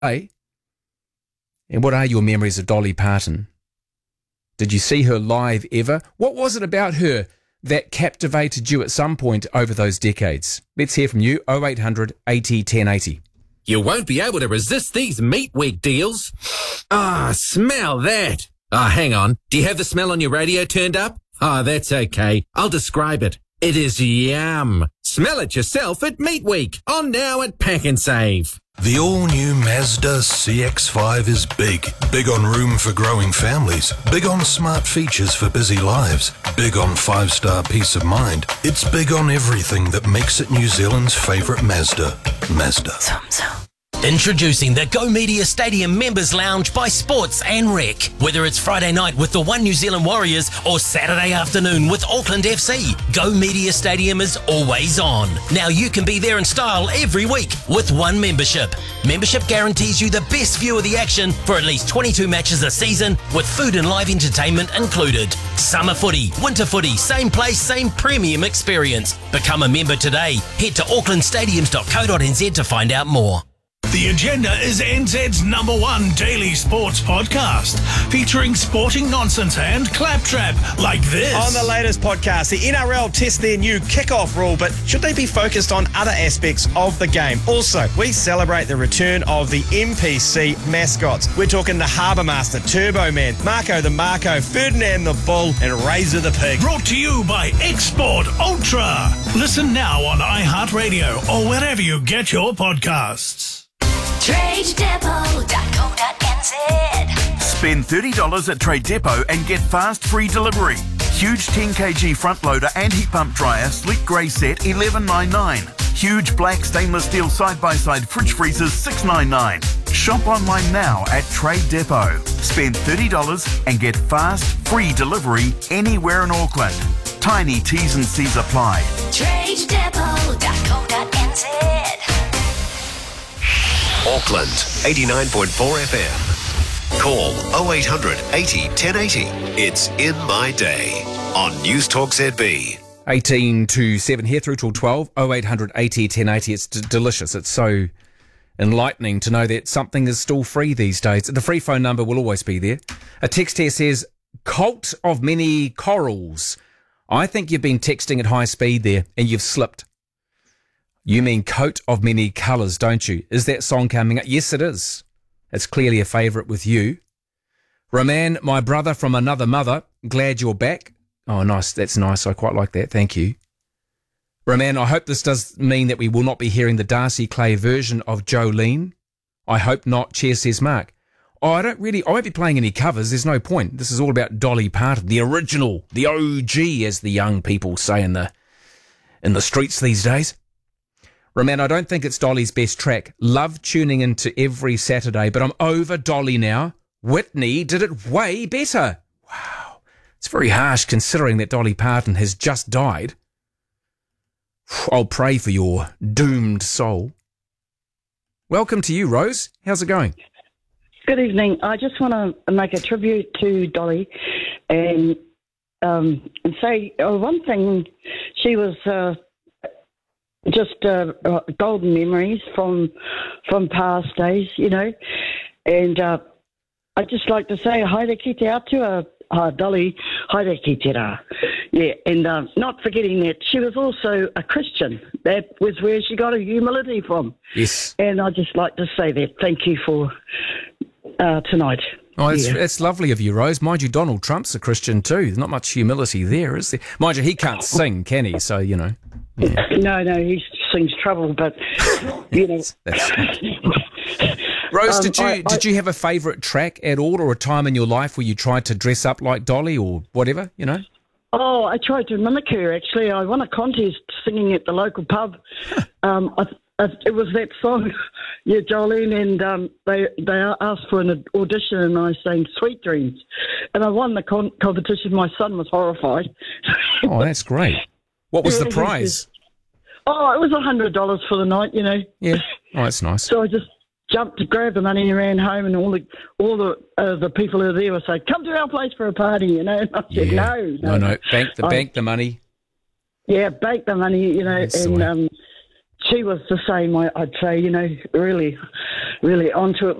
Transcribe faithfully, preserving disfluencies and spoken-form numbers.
Hey, and what are your memories of Dolly Parton? Did you see her live ever? What was it about her that captivated you at some point over those decades? Let's hear from you, oh eight hundred eighty ten eighty. You won't be able to resist these Meat Week deals. Ah, smell that. Ah, hang on. Do you have the smell on your radio turned up? Ah, that's okay. I'll describe it. It is yum. Smell it yourself at Meat Week. On now at Pack and Save. The all-new Mazda C X five is big. Big on room for growing families. Big on smart features for busy lives. Big on five-star peace of mind. It's big on everything that makes it New Zealand's favourite Mazda. Mazda. Introducing the Go Media Stadium Members Lounge by Sports and Rec. Whether it's Friday night with the One New Zealand Warriors or Saturday afternoon with Auckland F C, Go Media Stadium is always on. Now you can be there in style every week with one membership. Membership guarantees you the best view of the action for at least twenty-two matches a season with food and live entertainment included. Summer footy, winter footy, same place, same premium experience. Become a member today. Head to auckland stadiums dot co dot n z to find out more. The Agenda is N Z's number one daily sports podcast, featuring sporting nonsense and claptrap like this. On the latest podcast, the N R L tests their new kickoff rule, but should they be focused on other aspects of the game? Also, we celebrate the return of the M P C mascots. We're talking the Harbour Master, Turbo Man, Marco the Marco, Ferdinand the Bull, and Razor the Pig. Brought to you by Export Ultra. Listen now on iHeartRadio or wherever you get your podcasts. trade depot dot co dot n z. Spend thirty dollars at Trade Depot and get fast free delivery. Huge ten kilogram front loader and heat pump dryer, sleek grey set, eleven ninety-nine. Huge black stainless steel side-by-side fridge freezers, six ninety-nine. Shop online now at Trade Depot. Spend thirty dollars and get fast free delivery anywhere in Auckland. Tiny T's and C's apply. trade depot dot co dot n z. Auckland, eighty-nine point four F M. Call oh eight hundred eighty ten eighty. It's In My Day on News Talk Z B. eighteen to seven here through till twelve, oh eight hundred eighty ten eighty. It's d- delicious. It's so enlightening to know that something is still free these days. The free phone number will always be there. A text here says, Cult of Many Corals. I think you've been texting at high speed there and you've slipped. You mean Coat of Many Colours, don't you? Is that song coming up? Yes, it is. It's clearly a favourite with you. Roman, my brother from another mother, glad you're back. Oh, nice. That's nice. I quite like that. Thank you. Roman, I hope this does mean that we will not be hearing the Darcy Clay version of Jolene. I hope not. Cheers, says Mark. Oh, I don't really, I won't be playing any covers. There's no point. This is all about Dolly Parton, the original, the O G, as the young people say in the, in the streets these days. Roman, I don't think it's Dolly's best track. Love tuning into every Saturday, but I'm over Dolly now. Whitney did it way better. Wow. It's very harsh considering that Dolly Parton has just died. I'll pray for your doomed soul. Welcome to you, Rose. How's it going? Good evening. I just want to make a tribute to Dolly and um, and say uh, one thing. She was... Uh, Just uh, uh, golden memories from from past days, you know. And uh, I'd just like to say, haere ki te atua, uh, Dolly, haere ki te rā. Yeah, and uh, not forgetting that she was also a Christian. That was where she got her humility from. Yes. And I'd just like to say that. Thank you for uh, tonight. Oh, it's, yeah. it's lovely of you, Rose. Mind you, Donald Trump's a Christian too. There's not much humility there, is there? Mind you, he can't sing, can he? So, you know. Yeah. No, no, he sings trouble, but, you know. That's, Rose, um, did you I, I, did you have a favourite track at all, or a time in your life where you tried to dress up like Dolly or whatever, you know? Oh, I tried to mimic her, actually. I won a contest singing at the local pub. um, I, I, it was that song, yeah, Jolene, and um, they they asked for an audition, and I sang Sweet Dreams. And I won the con- competition. My son was horrified. Oh, that's great. What was yeah, the prize? Oh, it was one hundred dollars for the night, you know. Yeah. Oh, that's nice. So I just jumped to grab the money and ran home, and all the all the uh, the people who were there were saying, "Come to our place for a party," you know. And I said, yeah. "No, no, no, no. Bank the I, bank the money." Yeah, bank the money, you know, That's and um, she was the same, I- I'd say, you know, really, really onto it